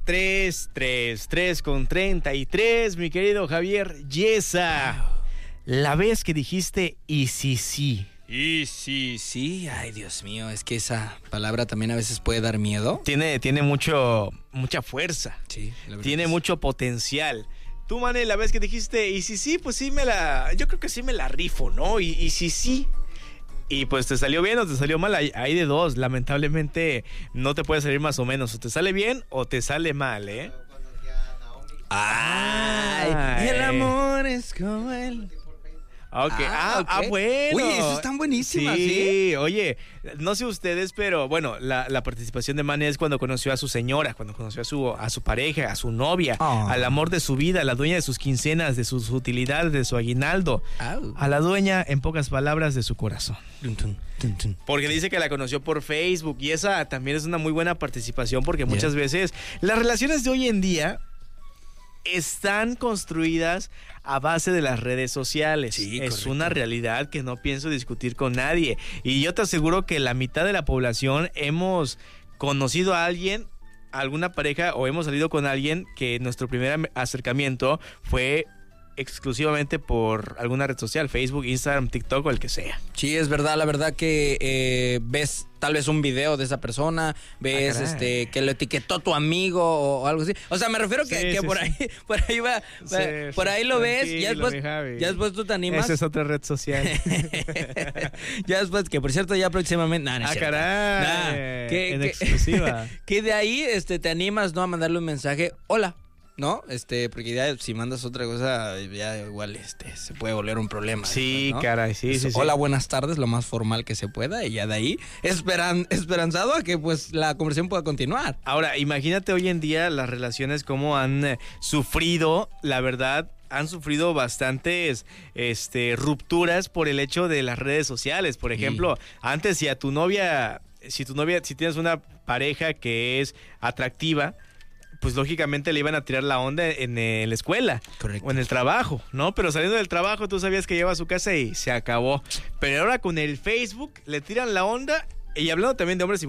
3:33, mi querido Javier Yesa. La vez que dijiste y sí. Y sí, ay Dios mío, es que esa palabra también a veces puede dar miedo. Tiene mucha fuerza. Sí, tiene mucho potencial. Tú, Mane, la vez que dijiste y sí, pues sí yo creo que sí me la rifo, ¿no? Y sí. Y pues te salió bien o te salió mal, hay de dos. Lamentablemente no te puede salir más o menos. O te sale bien o te sale mal, ¿eh? Ay, el amor es como él. Okay. Bueno. Uy, eso están buenísimas, sí. Oye, no sé ustedes, pero bueno, la participación de Mane es cuando conoció a su señora, cuando conoció a su pareja, a su novia, al amor de su vida, a la dueña de sus quincenas, de sus utilidades, de su aguinaldo, a la dueña, en pocas palabras, de su corazón. Porque dice que la conoció por Facebook y esa también es una muy buena participación porque muchas veces las relaciones de hoy en día están construidas a base de las redes sociales. Sí, es correcto. Una realidad que no pienso discutir con nadie. Y yo te aseguro que la mitad de la población hemos conocido a alguien, alguna pareja, o hemos salido con alguien que nuestro primer acercamiento fue exclusivamente por alguna red social, Facebook, Instagram, TikTok o el que sea. Sí, es verdad, la verdad que ves tal vez un video de esa persona, ves que lo etiquetó tu amigo o algo así. O sea, me refiero que por ahí va, por ahí lo ves y ya después tú te animas. Esa es otra red social. Ya después, que por cierto ya próximamente... en exclusiva. Que de ahí te animas, ¿no? A mandarle un mensaje, hola, ¿no? Porque ya si mandas otra cosa, ya igual se puede volver un problema. Sí, ¿no? caray, sí. Hola, buenas tardes, lo más formal que se pueda, y ya de ahí esperanzado a que pues la conversación pueda continuar. Ahora, imagínate hoy en día las relaciones cómo han sufrido, la verdad, han sufrido bastantes rupturas por el hecho de las redes sociales. Por ejemplo, antes si tienes una pareja que es atractiva, pues lógicamente le iban a tirar la onda en la escuela. Correcto. O en el trabajo, ¿no? Pero saliendo del trabajo tú sabías que llegaba a su casa y se acabó. Pero ahora con el Facebook le tiran la onda, y hablando también de hombres y